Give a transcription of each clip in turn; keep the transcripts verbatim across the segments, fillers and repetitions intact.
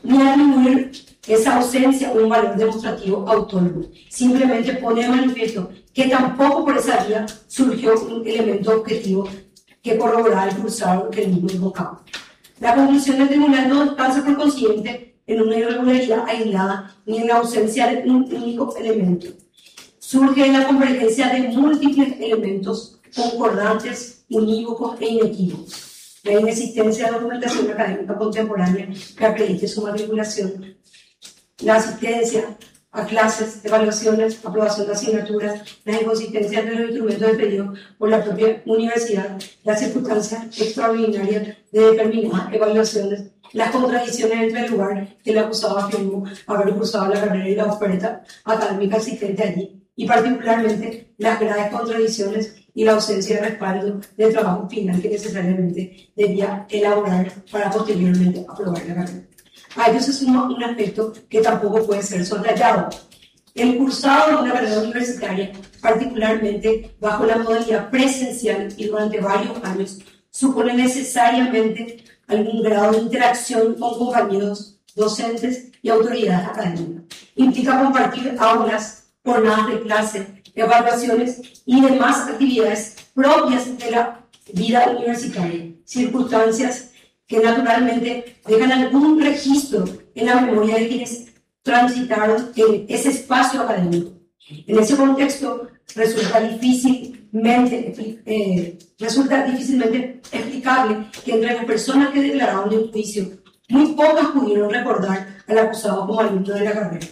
ni atribuir esa ausencia un valor demostrativo autónomo. Simplemente pone de manifiesto que tampoco por esa vía surgió un elemento objetivo que corroborara el cursado que el mismo invocaba. La conclusión del tribunal no descansa por consiguiente en una irregularidad aislada ni en la ausencia de un único elemento. Surge en la convergencia de múltiples elementos concordantes, unívocos e inequívocos. La inexistencia de documentación académica contemporánea que acredite su matriculación, la asistencia a clases, evaluaciones, aprobación de asignaturas, las inconsistencias de los instrumentos expedidos por la propia universidad, las circunstancias extraordinarias de determinadas evaluaciones, las contradicciones entre el lugar que el acusado afirmó haber cursado la carrera y la oferta académica existente allí, y particularmente las graves contradicciones y la ausencia de respaldo del trabajo final que necesariamente debía elaborar para posteriormente aprobar la carrera. A ello se suma un aspecto que tampoco puede ser soslayado. El cursado de una carrera universitaria, particularmente bajo la modalidad presencial y durante varios años, supone necesariamente algún grado de interacción con compañeros, docentes y autoridades académicas. Implica compartir aulas, jornadas de clase, evaluaciones y demás actividades propias de la vida universitaria, circunstancias que naturalmente dejan algún registro en la memoria de quienes transitaron en ese espacio académico. En ese contexto resulta difícilmente, eh, resulta difícilmente explicable que entre las personas que declararon en juicio, muy pocas pudieron recordar al acusado como alumno de la carrera.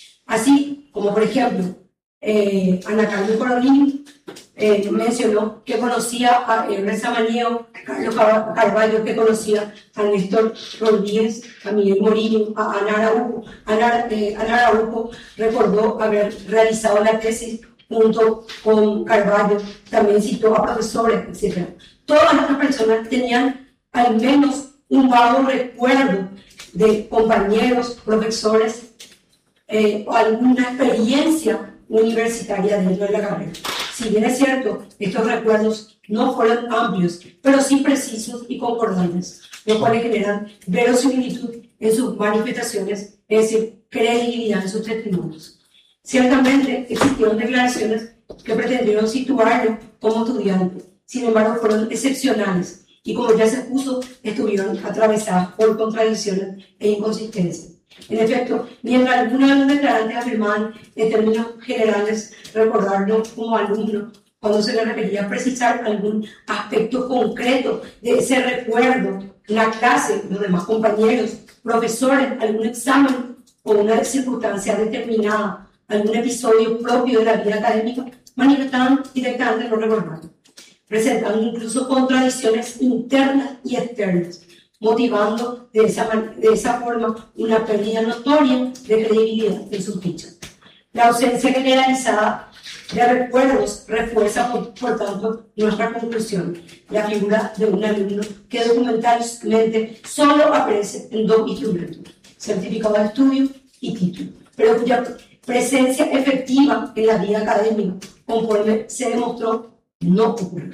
Así como, por ejemplo, eh, Ana Carmen Coronini eh, mencionó que conocía a Ernest Samaniego, Carlos Carvalho, que conocía a Néstor Rodríguez, a Miguel Morillo, a Ana Araujo. Ana, eh, Ana Araujo recordó haber realizado la tesis junto con Carvalho, también citó a profesores, etcétera. Todas estas personas tenían al menos un vago recuerdo de compañeros, profesores, eh, o alguna experiencia universitaria dentro de la carrera. Si bien es cierto, estos recuerdos no fueron amplios, pero sí precisos y concordantes, lo cual generan verosimilitud en sus manifestaciones, es decir, credibilidad en sus testimonios. Ciertamente existieron declaraciones que pretendieron situarlo como estudiante, sin embargo fueron excepcionales y, como ya se expuso, estuvieron atravesadas por contradicciones e inconsistencias. En efecto, mientras algunos de los declarantes afirmaban en términos generales recordarlo como alumno, cuando se le requería precisar algún aspecto concreto de ese recuerdo, la clase, los demás compañeros, profesores, algún examen o una circunstancia determinada, algún episodio propio de la vida académica, manifestaban directamente no recordarlo, presentando incluso contradicciones internas y externas, motivando de esa, de esa forma una pérdida notoria de credibilidad en sus dichos. La ausencia generalizada de recuerdos refuerza, por, por tanto, nuestra conclusión, la figura de un alumno que documentalmente solo aparece en dos instrumentos, certificado de estudio y título, pero cuya presencia efectiva en la vida académica, conforme se demostró, no ocurre.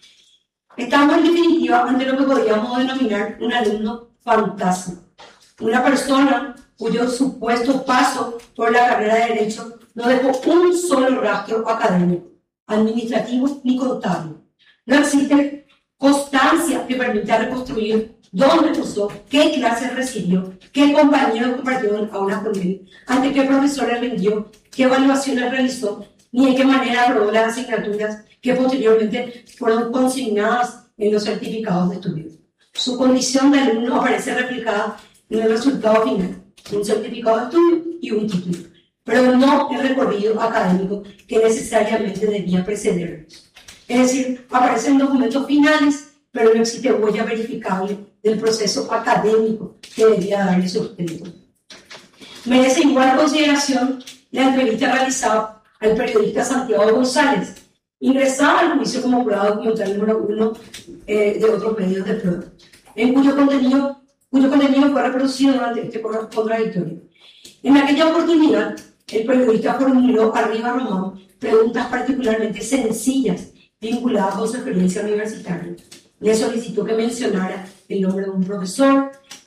Estamos en definitiva ante lo que podríamos denominar un alumno fantasma, una persona cuyo supuesto paso por la carrera de Derecho no dejó un solo rastro académico, administrativo ni contable. No existe constancia que permita reconstruir dónde cursó, qué clases recibió, qué compañeros compartieron aulas con él, ante qué profesores rindió, qué evaluaciones realizó, ni de qué manera aprobó las asignaturas que posteriormente fueron consignadas en los certificados de estudio. Su condición de alumno aparece reflejada en el resultado final, un certificado de estudio y un título, pero no el recorrido académico que necesariamente debía precederlo. Es decir, aparecen documentos finales, pero no existe huella verificable del proceso académico que debía darle sustento. Merece igual consideración la entrevista realizada al periodista Santiago González, ingresada al juicio como prueba documental número uno eh, de otros medios de prueba, en cuyo contenido, cuyo contenido fue reproducido durante este contradictorio. En aquella oportunidad, el periodista formuló a Riva Román preguntas particularmente sencillas vinculadas con su experiencia universitaria. Le solicitó que mencionara el nombre de un profesor,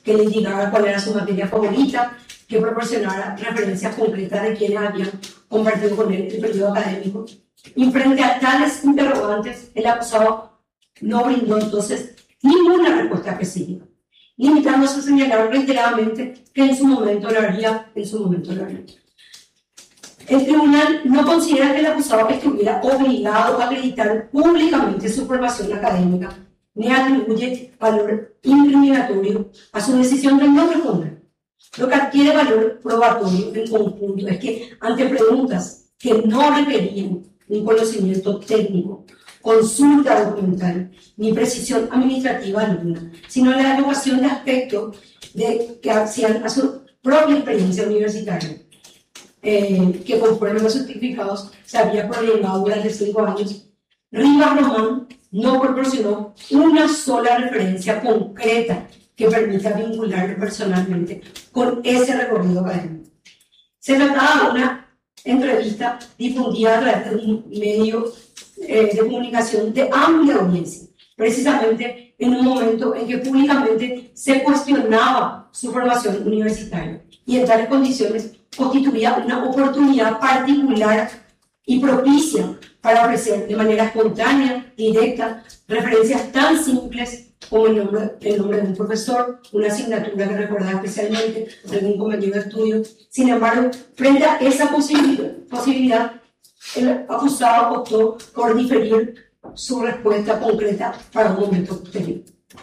que le indicara cuál era su materia favorita, que proporcionara referencias concretas de quienes habían compartido con él el periodo académico. Y frente a tales interrogantes, el acusado no brindó entonces ninguna respuesta específica, limitándose a señalar reiteradamente que en su momento lo haría, en su momento lo haría. El tribunal no considera que el acusado estuviera obligado a acreditar públicamente su formación académica, ni atribuye valor incriminatorio a su decisión de no responder. Lo que adquiere valor probatorio en conjunto es que, ante preguntas que no requerían un conocimiento técnico, consulta documental, ni precisión administrativa alguna, sino la evaluación de aspectos de, que hacían a su propia experiencia universitaria, eh, que conforme a los certificados se había prolongado durante cinco años, Rivas Román no proporcionó una sola referencia concreta que permita vincularlo personalmente con ese recorrido académico. Se trataba de una entrevista difundida a través de un medio eh, de comunicación de amplia audiencia, precisamente en un momento en que públicamente se cuestionaba su formación universitaria, y en tales condiciones constituía una oportunidad particular y propicia para ofrecer de manera espontánea, directa, referencias tan simples como el nombre, el nombre de un profesor, una asignatura que recordaba especialmente de algún compañero de estudio. Sin embargo, frente a esa posibilidad, posibilidad, el acusado optó por diferir su respuesta concreta para un momento posterior.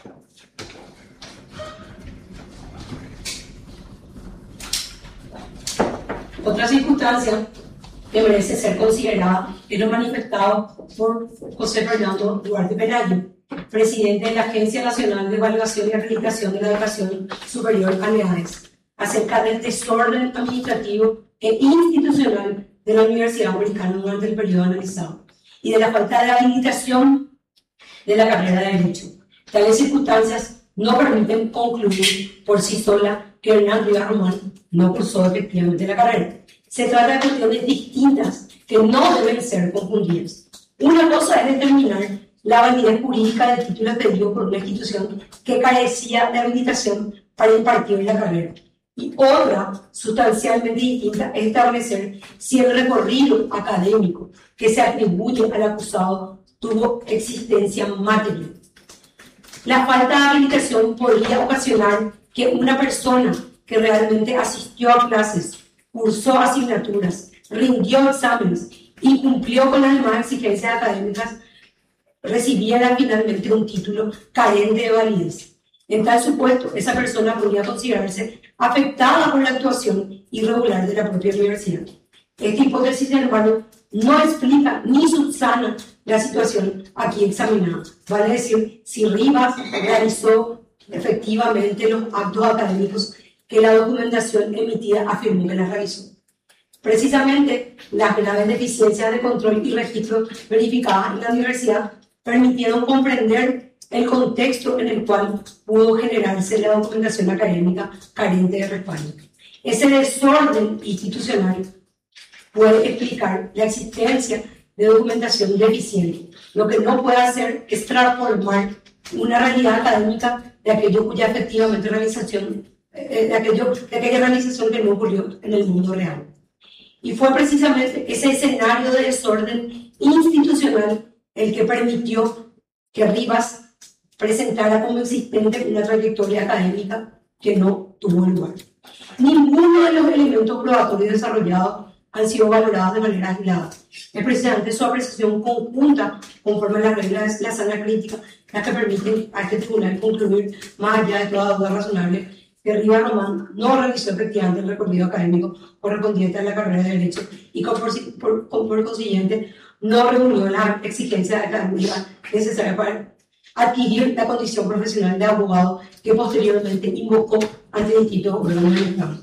Otra circunstancia que merece ser considerada es lo manifestado por José Fernando Duarte Pelayo, presidente de la Agencia Nacional de Evaluación y Acreditación de la Educación Superior, ANEAES, acerca del desorden administrativo e institucional de la Universidad Americana durante el periodo analizado y de la falta de habilitación de la carrera de Derecho. Tales circunstancias no permiten concluir por sí sola que Hernán Rivas Román no cursó efectivamente la carrera. Se trata de cuestiones distintas que no deben ser confundidas. Una cosa es determinar la validez jurídica del título pedido por una institución que carecía de habilitación para impartir la carrera. Y otra, sustancialmente distinta, es establecer si el recorrido académico que se atribuye al acusado tuvo existencia material. La falta de habilitación podría ocasionar que una persona que realmente asistió a clases, cursó asignaturas, rindió exámenes y cumplió con las demás exigencias académicas recibiera finalmente un título carente de validez. En tal supuesto, esa persona podría considerarse afectada por la actuación irregular de la propia universidad. Esta hipótesis, sin embargo, no explica ni subsana la situación aquí examinada. Vale decir, si Rivas realizó efectivamente los actos académicos que la documentación emitida afirmó que las realizó. Precisamente, las graves deficiencias de control y registro verificadas en la universidad permitieron comprender el contexto en el cual pudo generarse la documentación académica carente de respaldo. Ese desorden institucional puede explicar la existencia de documentación deficiente, lo que no puede hacer es transformar una realidad académica de aquello cuya efectivamente realización, eh, de, aquello, de aquella realización que no ocurrió en el mundo real. Y fue precisamente ese escenario de desorden institucional el que permitió que Rivas presentara como existente una trayectoria académica que no tuvo lugar. Ninguno de los elementos probatorios desarrollados han sido valorados de manera aislada. Es precisamente su apreciación conjunta, conforme a las reglas de la sana crítica, las que permiten a este tribunal concluir, más allá de toda duda razonable, que Rivas Román no realizó efectivamente el recorrido académico correspondiente a la carrera de Derecho y por, por, por, por consiguiente no reunió las exigencias académicas necesarias para adquirir la condición profesional de abogado que posteriormente invocó ante el Instituto Órgano del Estado.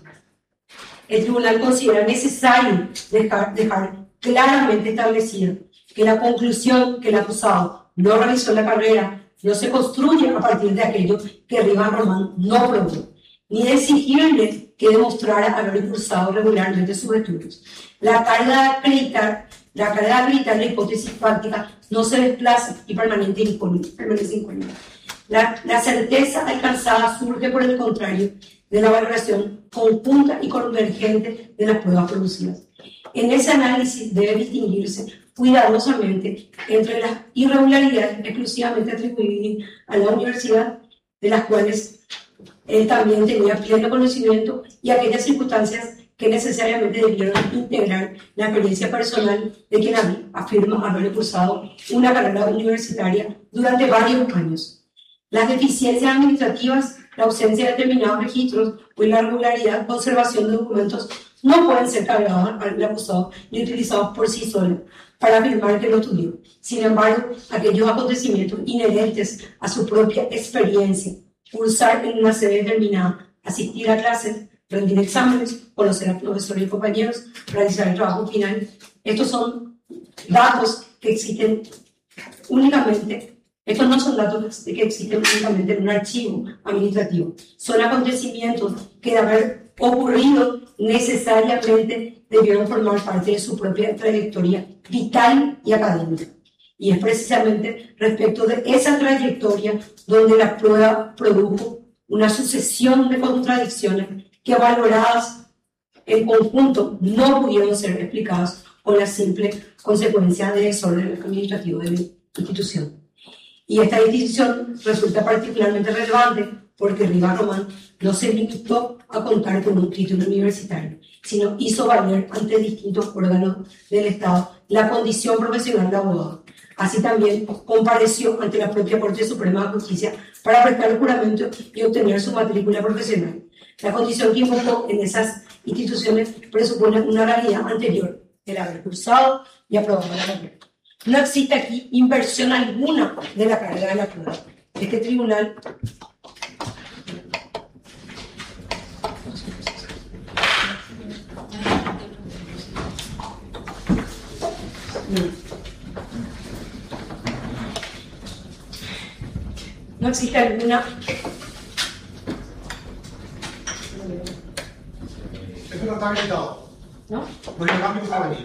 El tribunal considera necesario dejar, dejar claramente establecido que la conclusión que el acusado no realizó la carrera no se construye a partir de aquello que Rivas Román no probó, ni de exigirle que demostrara haber cursado regularmente sus estudios. La carga de acreditar, la carga de acreditar la hipótesis práctica no se desplaza y permanece incógnita. La, la certeza alcanzada surge, por el contrario, de la valoración conjunta y convergente de las pruebas producidas. En ese análisis debe distinguirse cuidadosamente entre las irregularidades exclusivamente atribuidas a la universidad, de las cuales él también tenía pleno conocimiento, y aquellas circunstancias que necesariamente debieron integrar la experiencia personal de quien afirma haber cursado una carrera universitaria durante varios años. Las deficiencias administrativas, la ausencia de determinados registros o la irregularidad, conservación de documentos no pueden ser cargados al acusado ni utilizados por sí solos para afirmar que lo tuvieron. Sin embargo, aquellos acontecimientos inherentes a su propia experiencia, cursar en una sede determinada, asistir a clases, rendir exámenes, conocer a profesores y compañeros, realizar el trabajo final, estos son datos que existen únicamente. Estos no son datos que existen únicamente en un archivo administrativo, son acontecimientos que de haber ocurrido necesariamente debieron formar parte de su propia trayectoria vital y académica. Y es precisamente respecto de esa trayectoria donde la prueba produjo una sucesión de contradicciones que, valoradas en conjunto, no pudieron ser explicadas con la simple consecuencia de desorden administrativo de la institución. Y esta distinción resulta particularmente relevante porque Rivas Román no se limitó a contar con un título universitario, sino hizo valer ante distintos órganos del Estado la condición profesional de abogado. Así también compareció ante la propia Corte Suprema de Justicia para prestar el juramento y obtener su matrícula profesional. La condición que invocó en esas instituciones presupone una realidad anterior, el haber cursado y aprobado la carrera. No existe aquí inversión alguna de la carga de la prueba. Este tribunal no existe alguna esto no está habilitado. ¿No? No hay cambio que está ahí.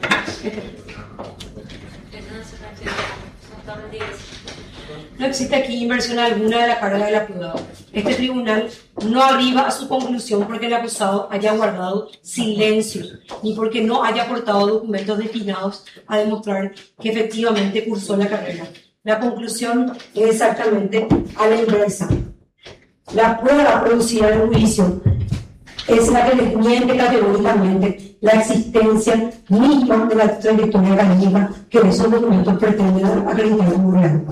No existe aquí inversión alguna de la carga del acusado. Este tribunal no arriba a su conclusión porque el acusado haya guardado silencio, ni porque no haya aportado documentos destinados a demostrar que efectivamente cursó la carrera. La conclusión es exactamente a la inversa. La prueba producida en el juicio es la que desmiente categóricamente la existencia misma de la trayectoria académica que esos documentos pretenden acreditar como real.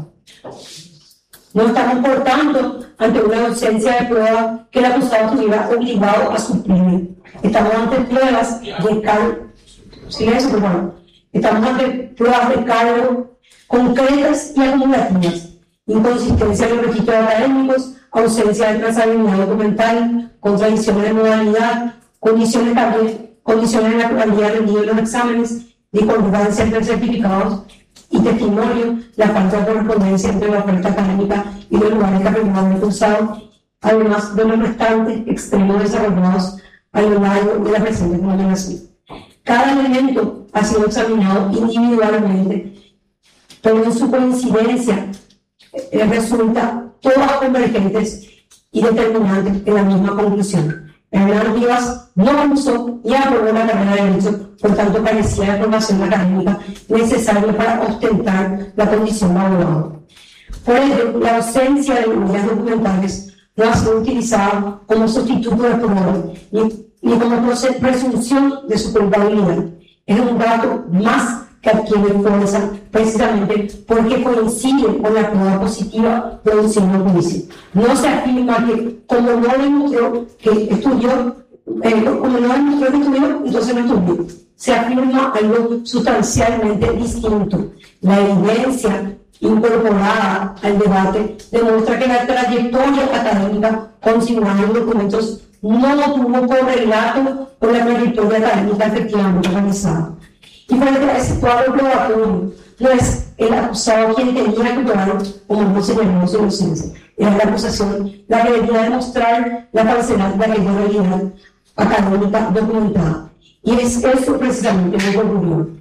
No estamos, por tanto, ante una ausencia de prueba que el acusado estuviera obligado a suprimir. Estamos ante pruebas de cargo. Silencio, por favor. Estamos ante pruebas de cargo concretas y acumulativas. Inconsistencia en los registros académicos, ausencia de trazabilidad documental, contradicciones de modalidad, condiciones también, condiciones de naturalidad rendida de los exámenes, discordancia entre certificados y testimonio, la falta de correspondencia entre la oferta académica y los lugares que afirmaban el cursado, además de los restantes extremos desarrollados a lo largo de la presente condenación. Cada elemento ha sido examinado individualmente, pero en su coincidencia eh, resulta todas convergentes y determinantes en la misma conclusión. Hernán Rivas no cursó y aprobó la carrera de Derecho, por tanto carecía de formación académica necesaria para ostentar la condición de abogado. Por ello, la ausencia de medidas documentales no ha sido utilizada como sustituto de probador ni, ni como presunción de su culpabilidad. Es un dato más que adquiere fuerza precisamente porque coincide con la prueba positiva producida en el juicio. No se afirma que como no demostró que estudió, eh, como no demostró que estudió, entonces no estudió. Se afirma algo sustancialmente distinto. La evidencia incorporada al debate demuestra que la trayectoria académica consignada en documentos no tuvo correlato con la trayectoria académica efectivamente realizada. Y frente a ese cuadro probatorio, no es el acusado quien tenía que probar como no se llamó su inocencia. Era la acusación la que debía demostrar la falsedad de aquella realidad académica documentada. Y es eso precisamente lo que ocurrió.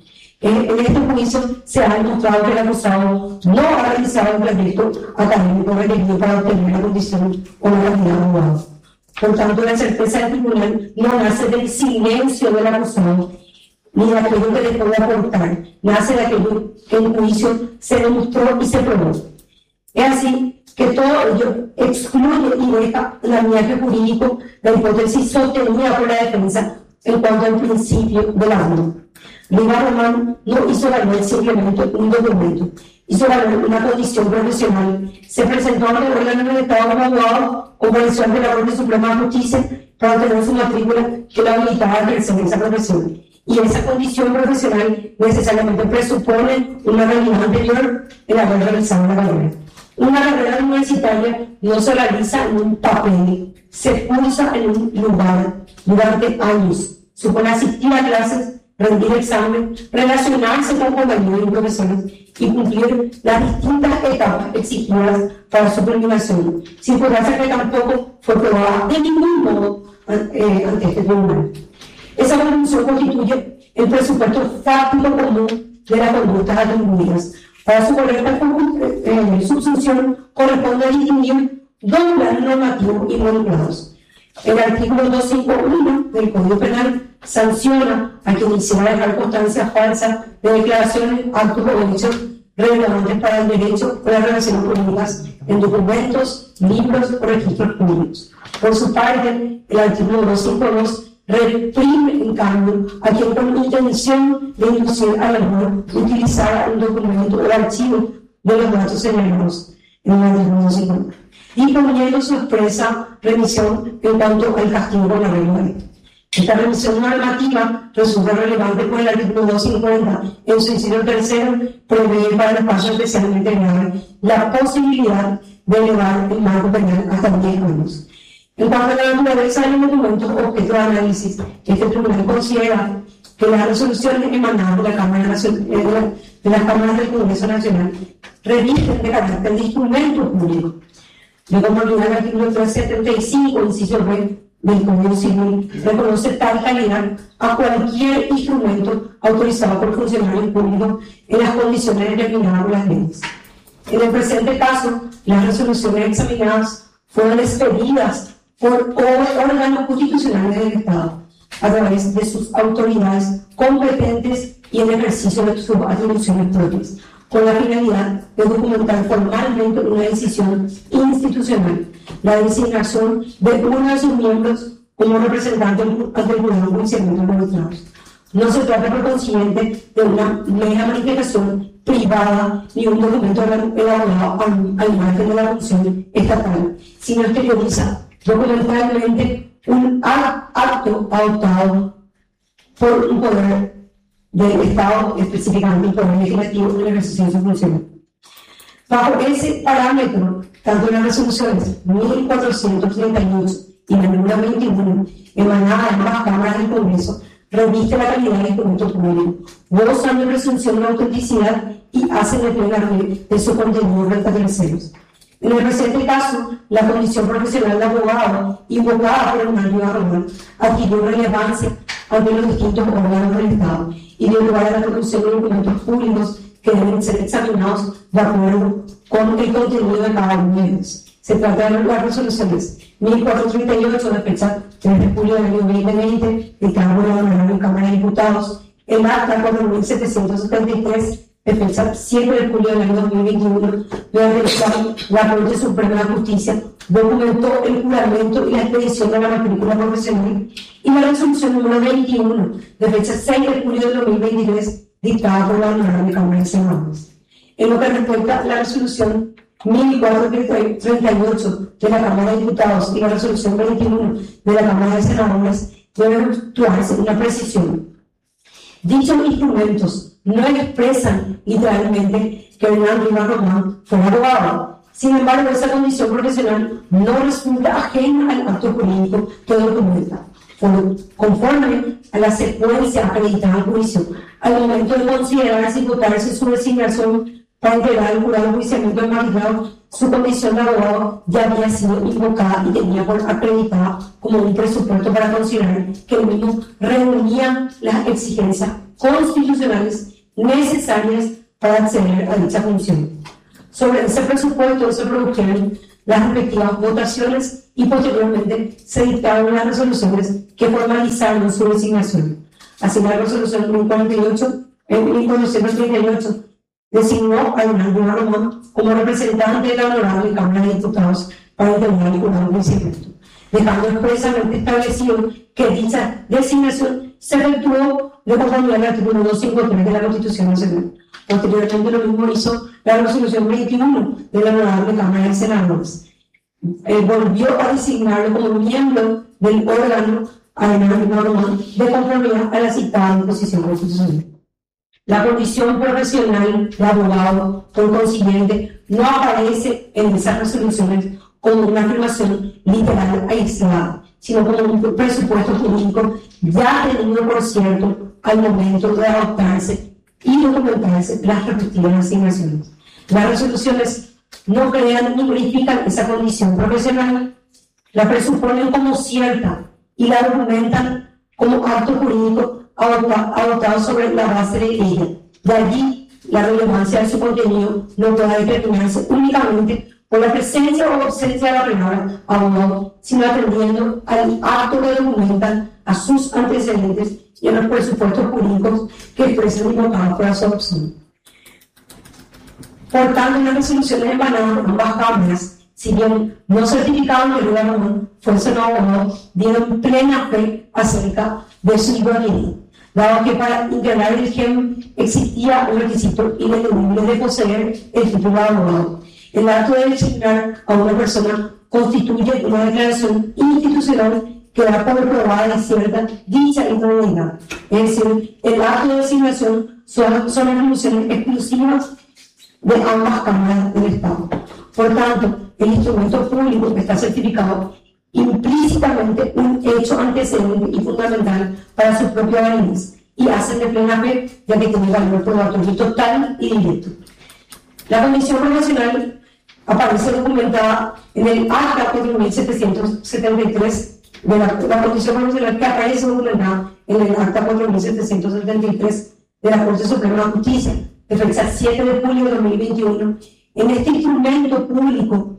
En, en este juicio se ha demostrado que el acusado no ha realizado el proyecto académico requerido para obtener la condición o la calidad de abogado. Por tanto, la certeza del tribunal no nace del silencio del acusado, ni de aquello que le puede aportar, nace de aquello que en juicio se demostró y se probó. Es así que todo ello excluye y deja el andamiaje jurídico la hipótesis sostenida por la defensa en cuanto al principio de la norma. Liga Román no hizo valer simplemente un documento, hizo valer una condición profesional. Se presentó ante el órgano del Estado como abogado o compareció ante la Corte Suprema de Justicia para obtener su matrícula que la habilitaba a ejercer esa profesión. Y esa condición profesional necesariamente presupone una realidad anterior en haber realizado una carrera. Una carrera universitaria no se realiza en un papel, se cursa en un lugar durante años. Supone asistir a clases, rendir examen, relacionarse con compañeros y profesores y cumplir las distintas etapas exigidas para su culminación, circunstancia que tampoco fue probada de ningún modo eh, ante este tribunal. Esa conclusión constituye el presupuesto fáctico común de las conductas atribuidas. Para su correcta eh, subsunción corresponde distinguir dos planes normativos involucrados. El artículo doscientos cincuenta y uno del Código Penal sanciona a quien hiciera dejar constancia falsa de declaraciones, actos o hechos relevantes para el derecho o las relaciones públicas en documentos, libros o registros públicos. Por su parte, el artículo doscientos cincuenta y dos reprime, en cambio, a quien con intención de inducir al error utilizara un documento o archivo de los datos señalados en el artículo doscientos cincuenta, imponiendo su expresa remisión en cuanto al castigo con la regla. Esta remisión normativa resulta relevante por el artículo doscientos cincuenta, en su inciso tercero, prevé para los casos especialmente graves la posibilidad de elevar el marco penal hasta diez años. En cuanto a la naturaleza de los documentos objeto de análisis, este tribunal considera que las resoluciones emanadas de, la Cámara Nacional, de, la, de las cámaras del Congreso Nacional revisten de carácter de instrumento público. De conformidad al artículo trescientos setenta y cinco, inciso B del Código Civil, reconoce tal calidad a cualquier instrumento autorizado por funcionarios públicos en las condiciones determinadas por las leyes. En el presente caso, las resoluciones examinadas fueron expedidas por órganos constitucionales del Estado, a través de sus autoridades competentes y en ejercicio de sus atribuciones propias, con la finalidad de documentar formalmente una decisión institucional, la designación de uno de sus miembros como representante ante el juzgado de enjuiciamiento de magistrados. No se trata, por consiguiente, de una mera manifestación privada ni un documento elaborado al, al margen de la función estatal, sino exterioriza documentalmente un acto adoptado por un poder del Estado, específicamente el poder legislativo, en el ejercicio de su función. Bajo ese parámetro, tanto las resoluciones mil cuatrocientos treinta y ocho y la número veintiuno, emanada de ambas cámaras del Congreso, reviste la calidad del instrumento público, gozan de presunción de autenticidad y hacen de plena fe de su contenido frente a terceros. En el presente caso, la condición profesional de abogado, invocada por Hernán Liga Román, adquirió relevancia ante los distintos órganos del Estado y dio lugar a la producción de documentos públicos que deben ser examinados de acuerdo con el contenido de cada uno de ellos. Se trata de las resoluciones mil cuatrocientos treinta y ocho de fecha tres de julio del año veinte veinte de Cámara de Cámara de Diputados, el acta cuatro mil setecientos setenta y tres de fecha siete de julio del año dos mil veintiuno, durante el cual la Corte Suprema de Justicia documentó el juramento y la expedición de la matrícula profesional, y la resolución número veintiuno de fecha seis de julio del dos mil veintitrés, dictada por la Honorable Cámara de Senadores. En lo que respecta a la resolución mil cuatrocientos treinta y ocho de la Cámara de Diputados y la resolución veintiuno de la Cámara de Senadores, debe efectuarse una precisión. Dichos instrumentos no expresan literalmente que Hernán Liga Román fuera abogado. Sin embargo, esa condición profesional no resulta ajena al acto jurídico que documenta, conforme a la secuencia acreditada en juicio. Al momento de considerarse y votarse su designación para integrar el jurado de enjuiciamiento del magistrado, su condición de abogado ya había sido invocada y tenía por acreditada como un presupuesto para considerar que el mismo reunía las exigencias constitucionales necesarias para acceder a dicha función. Sobre ese presupuesto se produjeron las respectivas votaciones y posteriormente se dictaron las resoluciones que formalizaron su designación. Así, la resolución mil cuatrocientos treinta y ocho designó a Hernán Luna Román como representante de la Honorable Cámara de Diputados para integrar el jurado del Cimento, dejando expresamente establecido que dicha designación se efectuó de conformidad al artículo doscientos cincuenta y tres de la Constitución Nacional. Posteriormente, lo mismo hizo la resolución veintiuno de la Honorable Cámara de Senadores. Eh, volvió a designarlo como miembro del órgano a Hernán Luna Román de conformidad a la citada disposición constitucional. La condición profesional de abogado, por consiguiente, no aparece en esas resoluciones como una afirmación literal aislada, sino como un presupuesto jurídico ya tenido por cierto al momento de adoptarse y documentarse las respectivas asignaciones. Las resoluciones no crean ni modifican esa condición profesional, la presuponen como cierta y la documentan como acto jurídico adoptado sobre la base de ella. De allí, la relevancia de su contenido no puede determinarse únicamente por la presencia o ausencia de la palabra abogado, sino atendiendo al acto que documentan a sus antecedentes y a los presupuestos jurídicos que expresan invocados por su adopción. Por tanto, las resoluciones emanadas por ambas cámaras, si bien no certificaban que Luna Román fuese un abogado, dieron plena fe acerca de su idoneidad, dado que para integrar el G E M existía un requisito ineludible de poseer el título de abogado. El acto de designar a una persona constituye una declaración institucional que da por probada y cierta dicha idoneidad. Es decir, el acto de designación son, son atribuciones exclusivas de ambas cámaras del Estado. Por tanto, el instrumento público que está certificado implícitamente un hecho antecedente y fundamental para su propia validez y hacen de plena fe ya que tiene valor probatorio total y directo. La Comisión Profesional aparece documentada en el acta cuatro mil setecientos setenta y tres de la, la Comisión Profesional que aparece documentada en el acta cuatro mil setecientos setenta y tres de la Corte Suprema de Justicia de fecha siete de julio de dos mil veintiuno. En este instrumento público,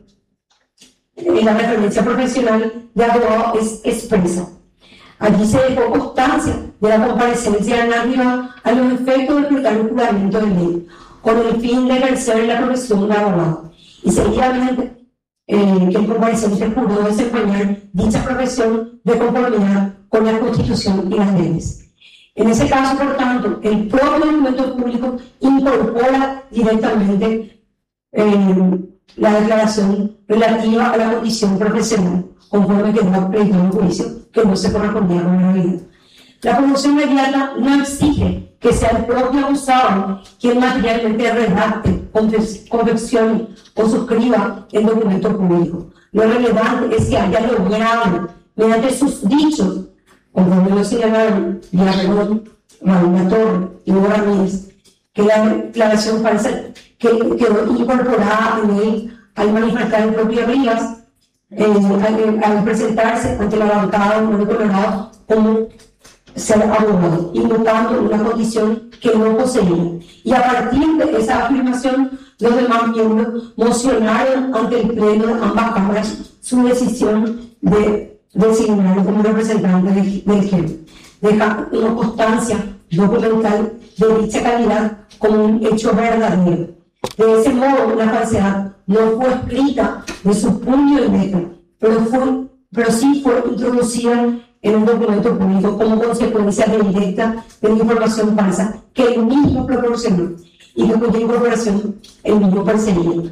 en la referencia profesional de abogado es expresa. Allí se dejó constancia de la comparecencia de Hernán a los efectos de prestar un juramento de ley, con el fin de ejercer la profesión de abogado. Y seguidamente, eh, que el compareciente juró desempeñar dicha profesión de conformidad con la Constitución y las leyes. En ese caso, por tanto, el propio documento público incorpora directamente eh, la declaración relativa a la condición profesional, conforme quedó acreditado en juicio, que no se correspondía con la realidad. La conducción inmediata no exige que sea el propio acusado quien materialmente redacte, confeccione o suscriba el documento público. Lo relevante es que haya logrado, mediante sus dichos, conforme lo señalaron Villarreal, Raúl Torre y Hugo Ramírez, que la declaración falsa que quedó incorporada en él al manifestar el propio Rivas, eh, al, al presentarse ante la bancada de un Colorado como ser abogado, invocando una condición que no poseía. Y a partir de esa afirmación, los demás miembros mocionaron ante el pleno de ambas cámaras su decisión de designarlo como representante del G E M, deja una constancia documental de dicha calidad como un hecho verdadero. De ese modo, la falsedad no fue escrita de su puño y letra, pero, fue, pero sí fue introducida en un documento público como consecuencia de directa de la información falsa que él mismo proporcionó y que cuya incorporación él mismo perseguía.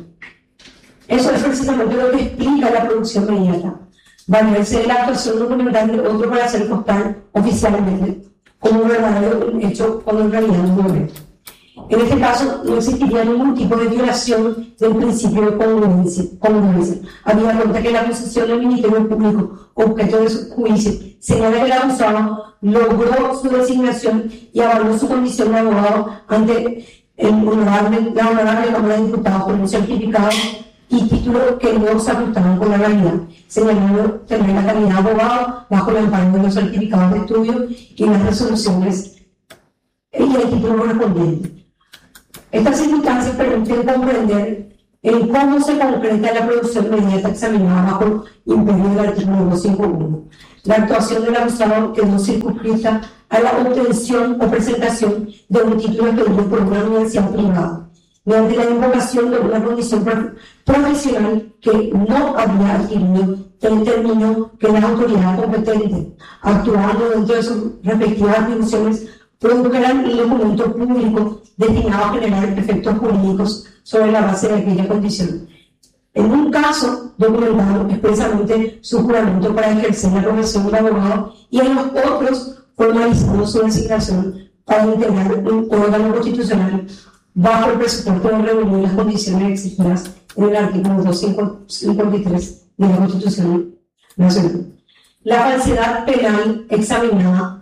Eso es precisamente lo que explica la producción inmediata, valerse de la actuación documental de otro para hacer constar oficialmente como un verdadero hecho cuando en realidad no lo es. En este caso, no existiría ningún tipo de violación del principio de congruencia. congruencia. Había cuenta que la acusación del Ministerio Público, objeto de su juicio, señala que el acusado logró su designación y avaló su condición de abogado ante el honorable, la honorable Cámara de Diputados con un certificado y título que no se ajustaban con la realidad, señalando tener la calidad de abogado bajo el amparo de los certificados de estudio y las resoluciones y el título correspondiente. Estas circunstancias permiten comprender en cómo se concreta la producción inmediata examinada bajo imperio del artículo doscientos cincuenta y uno. La actuación del acusado quedó circunscrita a la obtención o presentación de un título expedido por una universidad privada, mediante la invocación de una condición profesional que no había adquirido, determinó que la autoridad competente, actuando dentro de sus respectivas atribuciones, produjeran un documento público destinado a generar efectos jurídicos sobre la base de aquella condición. En un caso, documentado expresamente su juramento para ejercer la profesión de abogado, y en los otros, formalizando su designación para integrar un órgano constitucional bajo el presupuesto de reunir las condiciones exigidas en el artículo doscientos cincuenta y tres de la Constitución Nacional. La falsedad penal examinada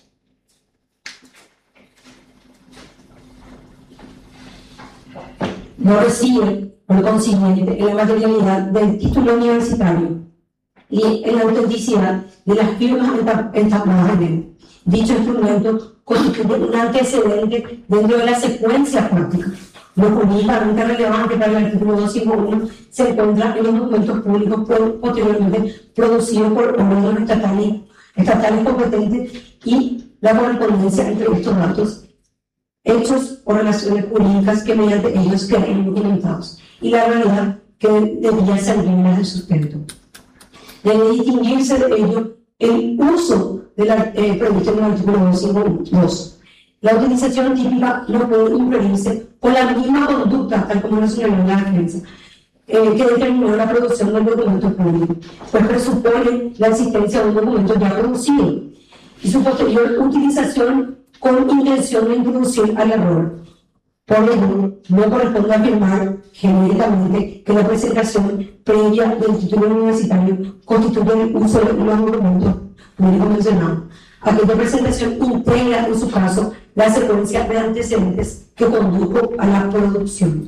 no recibe, por consiguiente, en la materialidad del título universitario y en la autenticidad de las firmas entampadas en él. Dicho instrumento constituye un antecedente dentro de la secuencia práctica. Lo jurídicamente relevante para el artículo doscientos cincuenta y uno se encuentra en los documentos públicos posteriormente producidos por órganos estatales, estatales competentes y la correspondencia entre estos datos, hechos o relaciones jurídicas que mediante ellos quedan documentados, y la realidad que debía ser líneas de sustento. Debe distinguirse de ello el uso de la, eh, previsto en el artículo doscientos cincuenta y dos. La utilización típica no puede inferirse por la misma conducta, tal como lo señaló la defensa, eh, que determinó la producción del documento público, pues presupone la existencia de un documento ya producido y su posterior utilización con intención de introducir al error. Por ello, no corresponde afirmar genéricamente que la presentación previa del título universitario constituye el uso de un documento público mencionado. Aquella presentación integra, en su caso, la secuencia de antecedentes que condujo a la producción.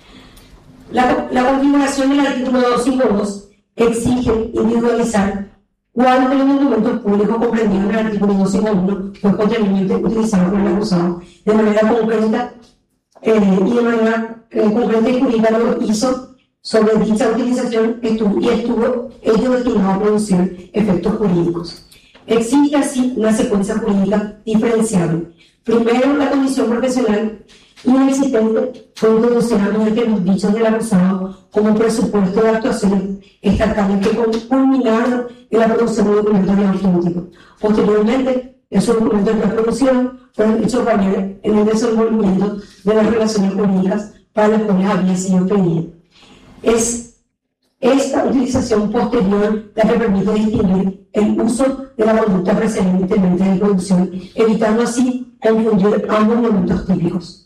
La, la configuración del artículo doscientos cincuenta y dos exige individualizar cuál de los documentos públicos comprendidos en el artículo doscientos cincuenta y uno fue posteriormente utilizado por el acusado de manera concreta eh, y de manera eh, concreta y jurídica lo hizo sobre dicha utilización estuvo, y estuvo ello destinado a producir efectos jurídicos. Existe así una secuencia jurídica diferenciable. Primero, la condición profesional inexistente fue introducida mediante los dichos del acusado como presupuesto de actuaciones estatales que culminaron en la producción de documentos auténticos. Posteriormente, esos documentos que produjeron fueron hechos valer en el desenvolvimiento de las relaciones jurídicas para las cuales había sido pedido. Es esta utilización posterior la que permite distinguir el uso de la conducta precedentemente de producción, evitando así confundir ambos momentos típicos.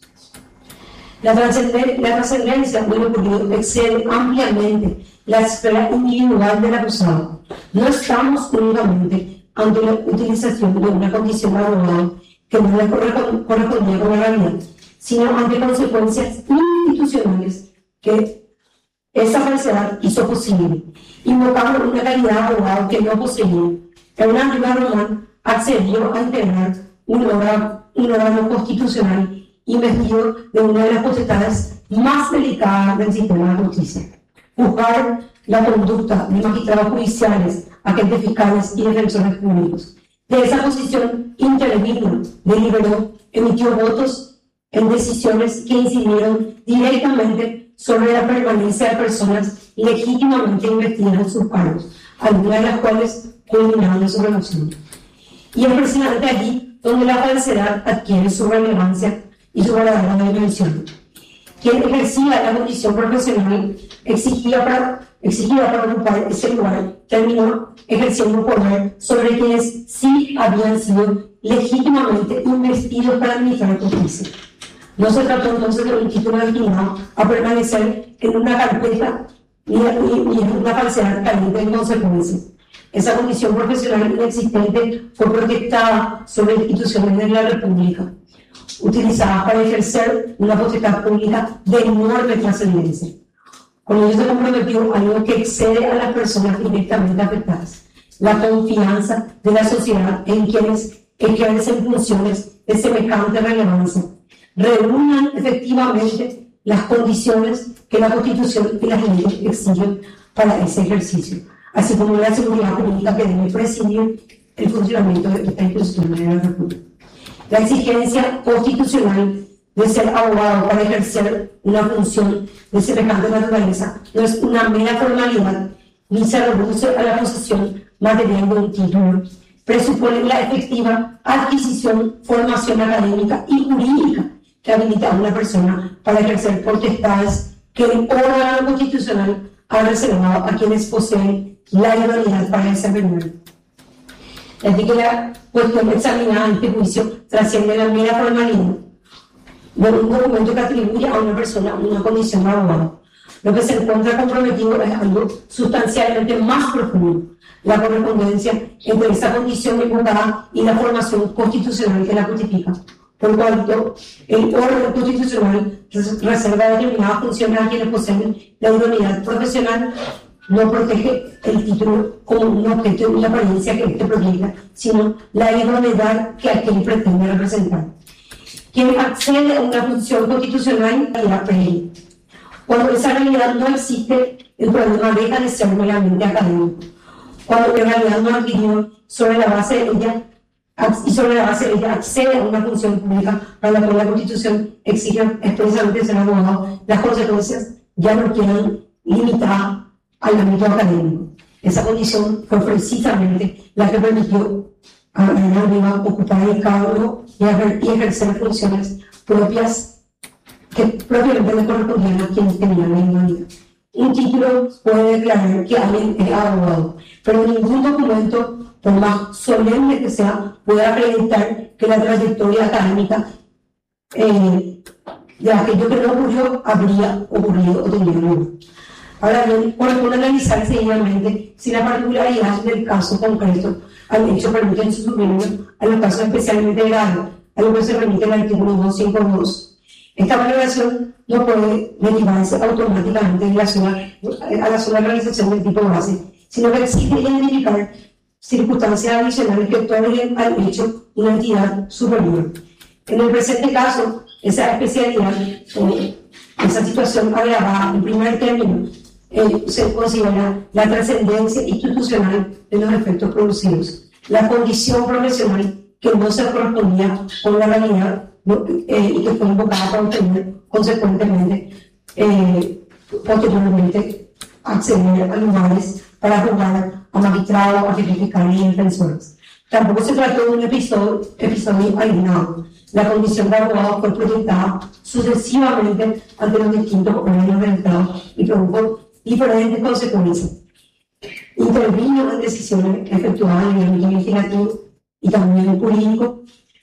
La trascendencia de lo ocurrido excede ampliamente la esfera individual del acusado. No estamos únicamente ante la utilización de una condición de abogado que no le correspondía con la realidad, sino ante consecuencias institucionales que esa falsedad hizo posible, invocando una calidad de abogado que no poseía. Hernán Rivas Román accedió a integrar un órgano, un órgano constitucional investido de una de las potestades más delicadas del sistema de justicia: juzgar la conducta de magistrados judiciales, agentes fiscales y defensores públicos. De esa posición intervino, deliberó, emitió votos en decisiones que incidieron directamente sobre la permanencia de personas legítimamente investigadas en sus cargos, algunas de las cuales culminaron en su remoción. Y es precisamente allí donde la falsedad adquiere su relevancia y su verdadera dimensión. Quien ejercía la condición profesional exigida para, exigida para ocupar ese lugar terminó ejerciendo poder sobre quienes sí habían sido legítimamente investidos para administrar justicia. No se trató entonces de un título destinado a permanecer en una carpeta ni en una falsedad caliente en consecuencias. Esa condición profesional inexistente fue proyectada sobre instituciones de la República, utilizada para ejercer una potestad pública de enorme trascendencia. Con ello se comprometió algo que excede a las personas directamente afectadas: la confianza de la sociedad en quienes ejercen funciones de semejante relevancia reúnan efectivamente las condiciones que la Constitución y las leyes exigen para ese ejercicio, así como la seguridad jurídica que debe presidir el funcionamiento de esta institución de la República. La exigencia constitucional de ser abogado para ejercer una función de semejante naturaleza no es una mera formalidad ni se reduce a la posesión material de un título. Presupone la efectiva adquisición, formación académica y jurídica que habilita a una persona para ejercer potestades que el órgano constitucional ha reservado a quienes poseen la idoneidad para desempeñar. Así que la cuestión examinada en este juicio trasciende la mera formalidad de un documento que atribuye a una persona una condición de abogado. Lo que se encuentra comprometido es algo sustancialmente más profundo, la correspondencia entre esa condición invocada y la formación constitucional que la justifica. Por cuanto el orden constitucional reserva determinadas funciones a quienes poseen la idoneidad profesional, no protege el título como un objeto y una apariencia que éste proteja, sino la idoneidad que aquel pretende representar. Quien accede a una función constitucional la previa. Cuando esa realidad no existe, el problema deja de ser meramente académico. Cuando en realidad no adquirió sobre la base de ella y sobre la base de ella accede a una función pública para la cual la Constitución exige expresamente ser abogado, las consecuencias ya no quedan limitadas al ámbito académico. Esa condición fue precisamente la que permitió a Ana Riva ocupar el cargo y ejercer funciones propias que propiamente le correspondían a quienes tenían la idoneidad. Un título puede declarar que alguien es abogado, pero ningún documento, por más solemne que sea, puede acreditar que la trayectoria académica eh, de aquello que no ocurrió habría ocurrido o tenido lugar. Ahora bien, corresponde analizar seguidamente si la particularidad del caso concreto al hecho permite su suplemento a los casos especialmente graves, a lo que se remite el artículo doscientos cincuenta y dos. Esta valoración no puede derivarse automáticamente en la sola, a la sola realización del tipo base, sino que exige identificar circunstancias adicionales que otorguen al hecho una entidad superior. En el presente caso, esa especialidad, eh, esa situación agravada en primer término, eh, se considera la trascendencia institucional de los efectos producidos, la condición profesional que no se correspondía con la realidad eh, y que fue invocada para obtener consecuentemente, eh, posteriormente, acceder a lugares para jugar a magistrados, a fiscales y defensores. Tampoco se trató de un episodio, episodio aislado. La condición de abogado fue proyectada sucesivamente ante los distintos órganos del Estado y produjo diferentes consecuencias. Intervino en decisiones efectuadas en el ámbito legislativo y también jurídico.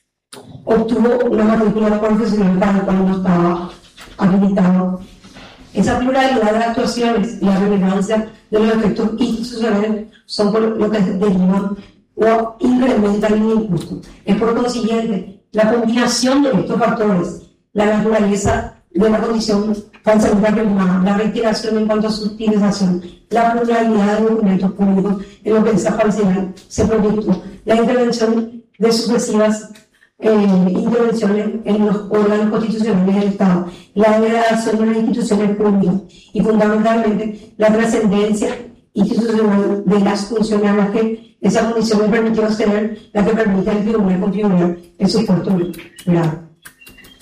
Obtuvo una matrícula profesional para la cual no estaba habilitado. Esa pluralidad de actuaciones y la relevancia de los efectos institucionales son por lo que derivan o incrementan el injusto. Es por consiguiente la combinación de estos factores, la naturaleza de la condición falsamente primada, la reiteración en cuanto a su utilización, la pluralidad de documentos públicos en lo que esa falsedad se proyectó, la intervención de sucesivas eh, intervenciones en los órganos constitucionales del Estado, la degradación de las instituciones públicas y fundamentalmente la trascendencia institucional de las funciones a las que esa condición le permitió acceder, la que permite al tribunal configurar el supuesto grado.